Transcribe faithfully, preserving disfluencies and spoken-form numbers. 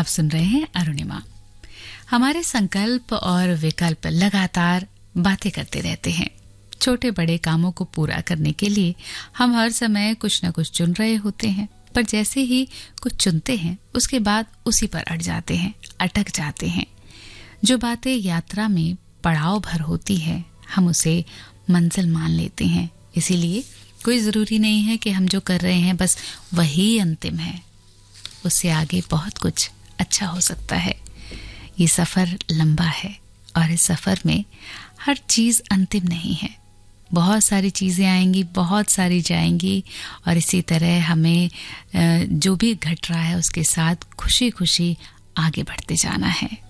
आप सुन रहे हैं अरुणिमा। हमारे संकल्प और विकल्प लगातार बातें करते रहते हैं। छोटे बड़े कामों को पूरा करने के लिए हम हर समय कुछ न कुछ चुन रहे होते हैं, पर जैसे ही कुछ चुनते हैं उसके बाद उसी पर अड़ जाते हैं, अटक जाते हैं। जो बातें यात्रा में पड़ाव भर होती है हम उसे मंजिल मान लेते हैं। इसीलिए कोई ज़रूरी नहीं है कि हम जो कर रहे हैं बस वही अंतिम है, उससे आगे बहुत कुछ अच्छा हो सकता है। ये सफ़र लंबा है और इस सफ़र में हर चीज़ अंतिम नहीं है। बहुत सारी चीज़ें आएंगी, बहुत सारी जाएंगी और इसी तरह हमें जो भी घट रहा है उसके साथ खुशी खुशी आगे बढ़ते जाना है।